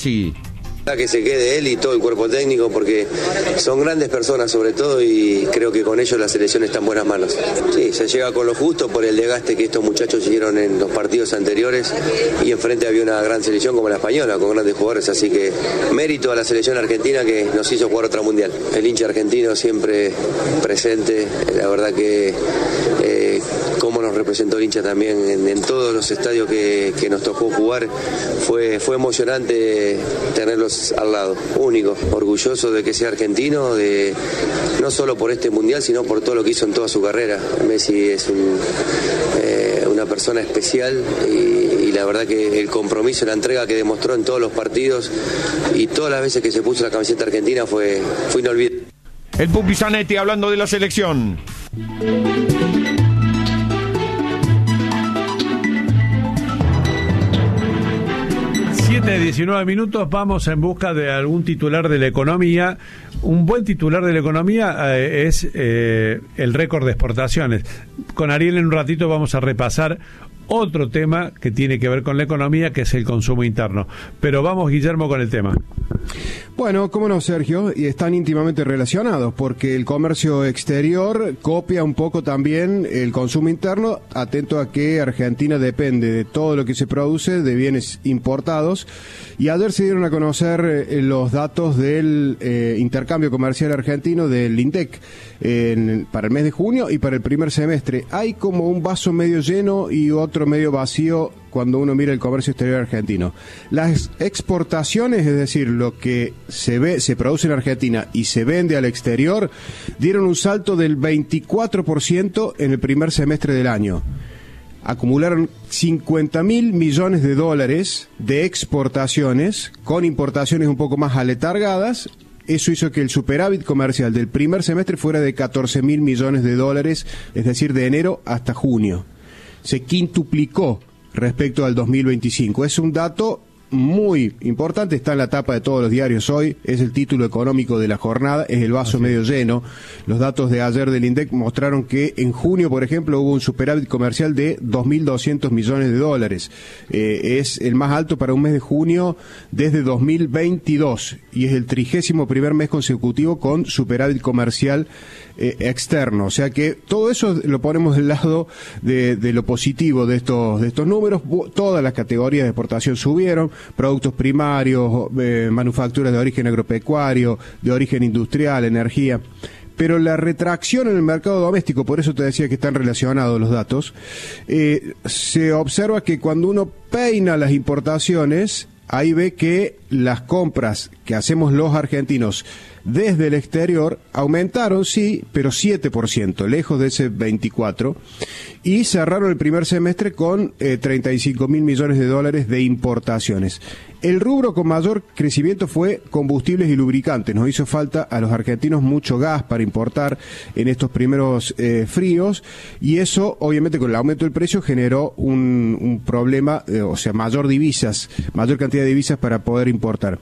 Rossi. Que se quede él y todo el cuerpo técnico, porque son grandes personas sobre todo, y creo que con ellos la selección está en buenas manos. Sí, se llega con lo justo por el desgaste que estos muchachos hicieron en los partidos anteriores, y enfrente había una gran selección como la española, con grandes jugadores, así que mérito a la selección argentina que nos hizo jugar otra mundial. El hincha argentino siempre presente, la verdad que cómo nos representó el hincha también en todos los estadios que nos tocó jugar, fue emocionante tenerlos al lado, único, orgulloso de que sea argentino, no solo por este mundial, sino por todo lo que hizo en toda su carrera. Messi es una persona especial, y la verdad que el compromiso, la entrega que demostró en todos los partidos y todas las veces que se puso la camiseta argentina fue inolvidable. El Pupi Zanetti hablando de la selección. 19 minutos, vamos en busca de algún titular de la economía. Un buen titular de la economía es el récord de exportaciones. Con Ariel en un ratito vamos a repasar otro tema que tiene que ver con la economía, que es el consumo interno. Pero vamos, Guillermo, con el tema. Bueno, cómo no, Sergio, y están íntimamente relacionados, porque el comercio exterior copia un poco también el consumo interno, atento a que Argentina depende de todo lo que se produce, de bienes importados, y ayer se dieron a conocer los datos del intercambio comercial argentino, del INDEC, para el mes de junio y para el primer semestre. Hay como un vaso medio lleno y otro medio vacío cuando uno mira el comercio exterior argentino. Las exportaciones, es decir, lo que se produce en Argentina y se vende al exterior, dieron un salto del 24% en el primer semestre del año. Acumularon 50.000 millones de dólares de exportaciones, con importaciones un poco más aletargadas. Eso hizo que el superávit comercial del primer semestre fuera de 14.000 millones de dólares, es decir, de enero hasta junio. Se quintuplicó respecto al 2025. Es un dato muy importante, está en la tapa de todos los diarios hoy, es el título económico de la jornada, es el vaso medio lleno. Los datos de ayer del INDEC mostraron que en junio, por ejemplo, hubo un superávit comercial de 2.200 millones de dólares. Es el más alto para un mes de junio desde 2022, y es el 31º mes consecutivo con superávit comercial externo. O sea que todo eso lo ponemos del lado de lo positivo de estos números. Todas las categorías de exportación subieron: productos primarios, manufacturas de origen agropecuario, de origen industrial, energía. Pero la retracción en el mercado doméstico, por eso te decía que están relacionados los datos, se observa que cuando uno peina las importaciones, ahí ve que las compras que hacemos los argentinos desde el exterior aumentaron, sí, pero 7%, lejos de ese 24%, y cerraron el primer semestre con 35.000 millones de dólares de importaciones. El rubro con mayor crecimiento fue combustibles y lubricantes. Nos hizo falta a los argentinos mucho gas para importar en estos primeros fríos, y eso, obviamente, con el aumento del precio generó un problema, o sea, mayor cantidad de divisas para poder importar.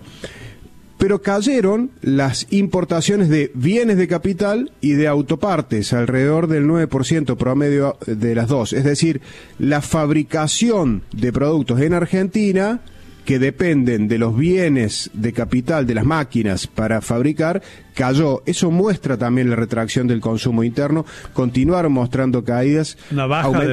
Pero cayeron las importaciones de bienes de capital y de autopartes, alrededor del 9% promedio de las dos. Es decir, la fabricación de productos en Argentina, que dependen de los bienes de capital, de las máquinas para fabricar, cayó. Eso muestra también la retracción del consumo interno. Continuaron mostrando caídas. Una baja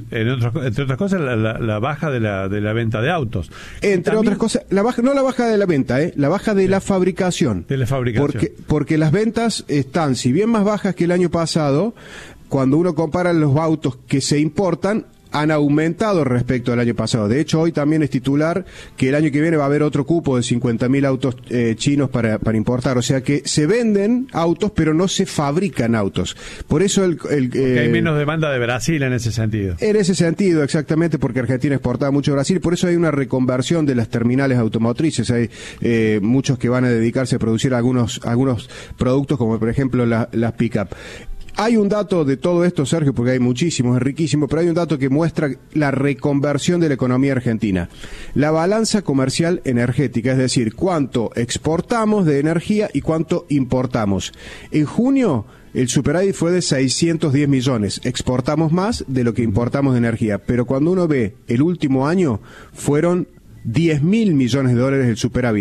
entre otras cosas, la baja de la venta de autos. Entre otras cosas, no la baja de la venta, la baja de la fabricación. De la fabricación. Porque las ventas están, si bien más bajas que el año pasado, cuando uno compara los autos que se importan, han aumentado respecto al año pasado. De hecho, hoy también es titular que el año que viene va a haber otro cupo de 50.000 autos chinos para importar. O sea que se venden autos, pero no se fabrican autos. Por eso porque hay menos demanda de Brasil en ese sentido. En ese sentido, exactamente, porque Argentina exportaba mucho a Brasil. Por eso hay una reconversión de las terminales automotrices. Hay muchos que van a dedicarse a producir algunos productos, como por ejemplo las pick-up. Hay un dato de todo esto, Sergio, porque hay muchísimos, es riquísimo, pero hay un dato que muestra la reconversión de la economía argentina. La balanza comercial energética, es decir, cuánto exportamos de energía y cuánto importamos. En junio, el superávit fue de 610 millones. Exportamos más de lo que importamos de energía, pero cuando uno ve el último año, fueron 10.000 millones de dólares el superávit.